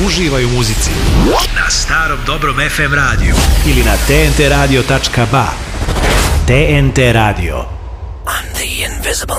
Uživaj u muzici na starom dobrom FM radiju ili na tntradio.ba. TNT Radio. I'm the invisible